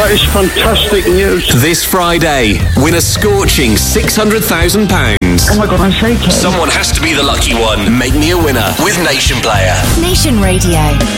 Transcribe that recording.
That is fantastic news. This Friday, win a scorching £600,000. Oh my God, I'm shaking. Someone has to be the lucky one. Make me a winner with Nation Player. Nation Radio.